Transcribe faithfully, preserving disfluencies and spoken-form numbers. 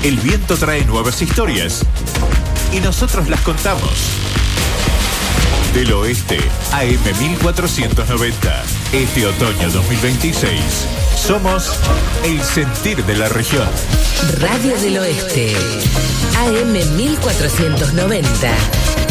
El viento trae nuevas historias y nosotros las contamos. Del Oeste, A M mil cuatrocientos noventa. Este otoño dos mil veintiséis. Somos el sentir de la región. Radio del Oeste, A M mil cuatrocientos noventa.